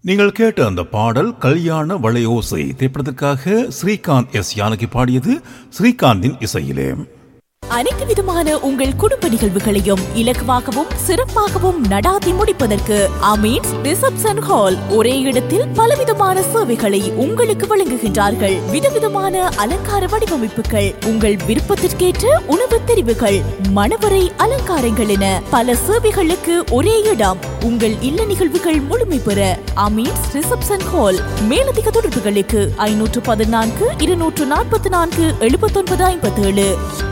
நீங்கள் கேட்ட அந்த பாடல் கல்யாண வளையோசை திரைப்படத்திற்காக ஸ்ரீகாந்த் எஸ் ஜானகி பாடியது, ஸ்ரீகாந்தின் இசையிலே. அனைத்து விதமான உங்கள் குடும்ப நிகழ்வுகளையும் இலகுவாகவும் சிறப்பாகவும் நடாத்தி முடிப்பதற்கு அமீன்ஸ் ரிசப்ஷன் ஹால் ஒரே இடத்தில் பலவிதமான சேவைகளை உங்களுக்கு வழங்குகின்றார்கள். விதவிதமான அலங்கார வடிவமைப்புகள், உங்கள் விருப்பத்திற்கேற்ற உணவு தெரிவுகள், மணவரை அலங்காரங்கள் என பல சேவைகளுக்கு ஒரே இடம். உங்கள் இல்ல நிகழ்வுகள் முழுமை பெற அமீன்ஸ் ரிசப்ஷன் ஹால். மேலதிக தொடர்புகளுக்கு 514 244 7957.